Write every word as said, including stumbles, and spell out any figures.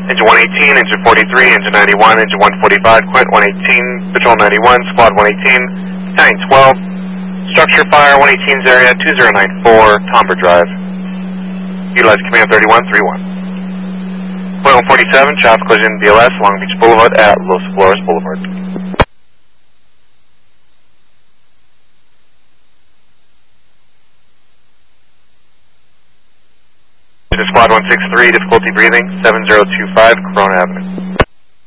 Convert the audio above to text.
Engine one eighteen, engine forty-three, engine ninety-one, engine one forty-five, Quint one eighteen, Patrol ninety-one, Squad one eighteen, Battalion twelve, Structure Fire one eighteen's area two zero nine four, Tomber Drive. Utilize Command thirty-one three one. Point one forty-seven, traffic collision B L S, Long Beach Boulevard at Los Flores Boulevard. Squad one six three, difficulty breathing, seven zero two five, Corona Avenue.